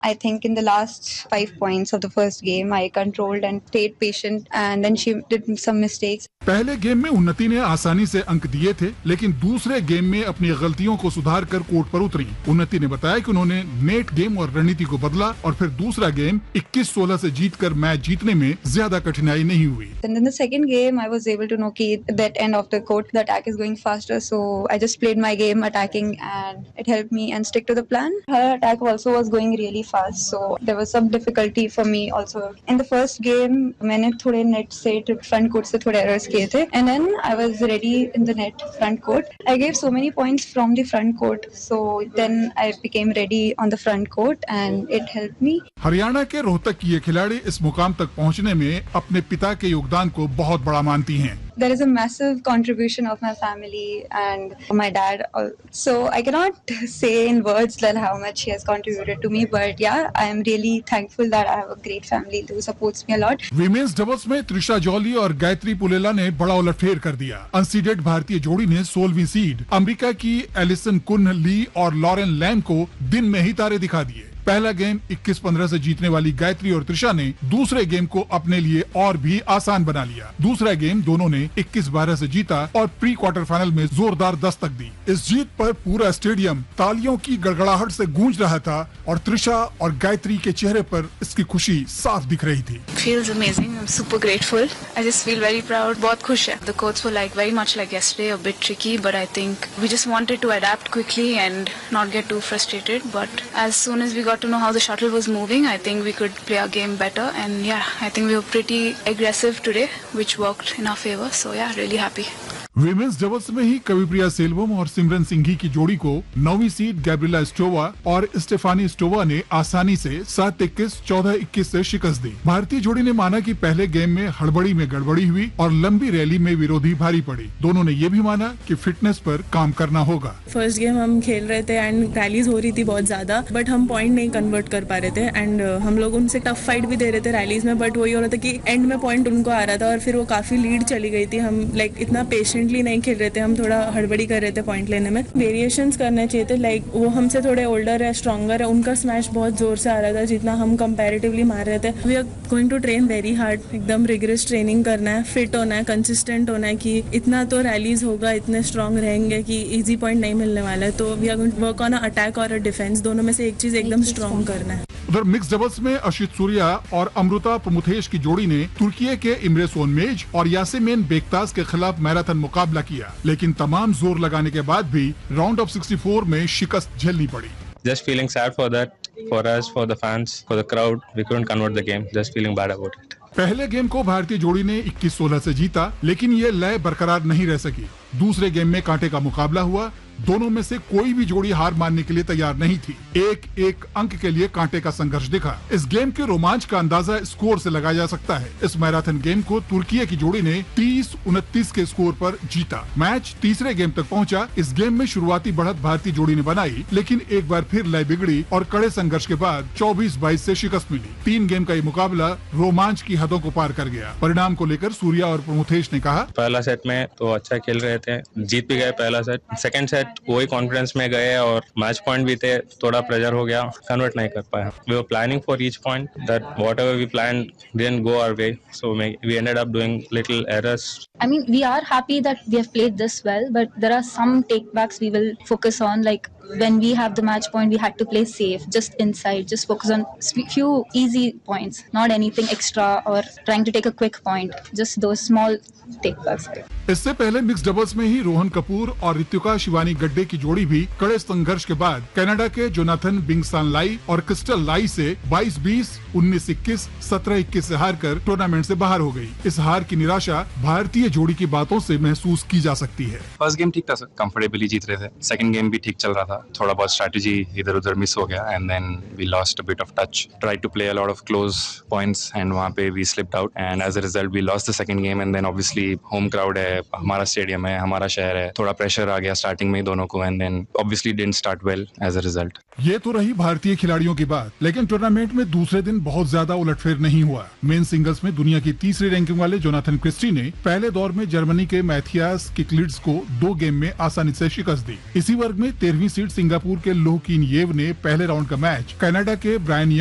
I think in the last 5 points of the first game, I controlled and stayed patient, and then she did some mistakes. पहले game में उन्नति ने आसानी से अंक दिए थे, लेकिन दूसरे गेम में अपनी गलतियों को सुधार कर कोर्ट पर उतरी। उन्नति ने बताया कि उन्होंने नेट गेम और रणनीति को बदला और फिर दूसरा गेम 21-16 से जीतकर मैच जीतने में ज्यादा कठिनाई नहीं हुई। And in the second game, I was able to know that end of the court, the attack is going faster, so I just played my game attacking, and it helped me and stick to the plan. Her attack also was going really fast, so there was some difficulty for me also. In the first game, मैंने थोड़े net से front court से थोड़े errors किए थे, and then I was ready in the net front court. I gave so many points from the front court, so then I became ready on the front court, and it helped me. Haryana के रोहतक की ये खिलाड़ी इस मुकाम तक पहुंचने में अपने पिता के योगदान को बहुत बड़ा मानती हैं। There is a massive contribution of my family and my dad. So I cannot say in words that how much he has contributed to me, but yeah, I am really thankful that I have a great family who supports me a lot. Women's doubles में Trisha jolly और गायत्री पुलेला ने बड़ा उलटफेर कर दिया। Unseeded भारतीय जोड़ी ने 16वीं सीड अमेरिका की एलिसन कुन ली और लॉरेन लैम को दिन में ही तारे दिखा दिए। पहला गेम 21-15 से जीतने वाली गायत्री और त्रिशा ने दूसरे गेम को अपने लिए और भी आसान बना लिया। दूसरा गेम दोनों ने 21-12 से जीता और प्री क्वार्टर फाइनल में जोरदार दस्तक दी। इस जीत पर पूरा स्टेडियम तालियों की गड़गड़ाहट से गूंज रहा था और त्रिशा और गायत्री के चेहरे पर इसकी खुशी साफ दिख रही थी। Feels amazing. I'm super grateful. I just feel very proud. बहुत खुश है। The courts were very much like yesterday, a bit tricky, but I think we just wanted to adapt quickly and not get too frustrated. But as soon as we got to know how the shuttle was moving, I think we could play our game better, and yeah, I think we were pretty aggressive today, which worked in our favor. So yeah, really happy. Women's doubles में ही कविप्रिया सेल्वम और सिमरन सिंघी की जोड़ी को 9वीं seed Gabriela स्टोवा और Stefani स्टोवा ने आसानी से 7-21, 14-21 से शिकस्त दी। भारतीय जोड़ी ने माना कि पहले गेम में हड़बड़ी में गड़बड़ी हुई और लंबी रैली में विरोधी भारी पड़ी। दोनों ने ये भी माना कि फिटनेस पर काम करना होगा। फर्स्ट गेम हम खेल रहे थे एंड रैलीज हो रही थी बहुत ज्यादा, बट हम पॉइंट नहीं कन्वर्ट कर पा रहे थे एंड हम लोग उनसे टफ फाइट भी दे रहे थे रैलीज में, बट वही हो रहा था कि एंड में पॉइंट उनको आ रहा था और फिर वो काफी लीड चली गई थी। हम इतना पेशेंटली नहीं खेल रहे थे, हम थोड़ा हड़बड़ी कर रहे थे पॉइंट लेने में। वेरिएशंस करने चाहिए थे, वो हमसे थोड़े ओल्डर है, स्ट्रॉन्गर है, उनका स्मैश बहुत जोर से आ रहा था जितना हम कंपैरेटिवली मार रहे थे। We are going to train very hard, एकदम रिगरस ट्रेनिंग करना है, फिट होना है, कंसिस्टेंट होना है कि इतना तो रैलीज होगा, इतने स्ट्रॉन्ग रहेंगे कि इजी पॉइंट नहीं मिलने वाला है। तो we are going to work on attack और डिफेंस, दोनों में से एक चीज एकदम स्ट्रॉन्ग करना है। उधर मिक्स डबल्स में अशित सूर्या और अमृता प्रमुथेश की जोड़ी ने तुर्की के इमरे सोनमेज और यासेमिन बेकतास के खिलाफ मैराथन मुकाबला किया, लेकिन तमाम जोर लगाने के बाद भी राउंड ऑफ 64 में शिकस्त झेलनी पड़ी। Just feeling sad for that, for us, for the fans, for the crowd. We couldn't convert the game. Just feeling bad about it. पहले गेम को भारतीय जोड़ी ने 21-16 से जीता, लेकिन ये लय बरकरार नहीं रह सकी। दूसरे गेम में कांटे का मुकाबला हुआ। दोनों में से कोई भी जोड़ी हार मानने के लिए तैयार नहीं थी। एक अंक के लिए कांटे का संघर्ष दिखा। इस गेम के रोमांच का अंदाजा स्कोर से लगाया जा सकता है। इस मैराथन गेम को तुर्की की जोड़ी ने 30-29 के स्कोर पर जीता। मैच तीसरे गेम तक पहुंचा। इस गेम में शुरुआती बढ़त भारतीय जोड़ी ने बनाई, लेकिन एक बार फिर लय बिगड़ी और कड़े संघर्ष के बाद 24-22 से शिकस्त मिली। 3 गेम का ये मुकाबला रोमांच की हदों को पार कर गया। परिणाम को लेकर सूर्या और प्रमुथेश ने कहा, पहला सेट में तो अच्छा खेल रहे थे, जीत भी गए पहला सेट। सेकंड सेट वही कॉन्फिडेंस में गए और मैच पॉइंट भी थे, थोड़ा प्रेशर हो गया, कन्वर्ट नहीं कर पाया। We were planning for each point that whatever we planned didn't go our way, so we ended up doing little errors. I mean, we are happy that we have played this well, but there are some takebacks we will focus on. Like when we have the match point, we had to play safe, just inside, just focus on few easy points, not anything extra or trying to take a quick point, just those small takebacks. इससे पहले mix doubles में ही रोहन कपूर और ऋतिका शिवानी गड्डे की जोड़ी भी कड़े संघर्ष के बाद कनाडा के जोनाथन बिंगसान लाई और क्रिस्टल लाई से 22-20, 19-21, 17-21 से हारकर टूर्नामेंट से बाहर हो गई। इस हार की निराशा भारतीय जोड़ी की बातों से महसूस की जा सकती है। फर्स्ट गेम ठीक था सर, कंफर्टेबली जीत रहे थे। सेकंड गेम भी ठीक चल रहा था, थोड़ा बहुत स्ट्रेटजी इधर उधर मिस हो गया and then we lost a bit of touch, tried to play a lot of close points and वहां पे we slipped out and as a result we lost the second game and then obviously home crowd है, हमारा stadium है, हमारा शहर है, थोड़ा pressure आ गया स्टार्टिंग में दोनों को and then obviously didn't start well as a result. ये तो रही भारतीय खिलाड़ियों की बात, लेकिन टूर्नामेंट में दूसरे दिन बहुत ज्यादा उलटफेर नहीं हुआ। मेन सिंगल्स में दुनिया की तीसरी रैंकिंग वाले जोनाथन क्रिस्टी ने पहले दौर में जर्मनी के मैथियास किकलिड्स को 2 गेम में आसानी से शिकस्त दी। इसी वर्ग में 13वीं सीड सीड सिंगापुर के लोह कीन येव ने पहले राउंड का मैच कनाडा के ब्रायन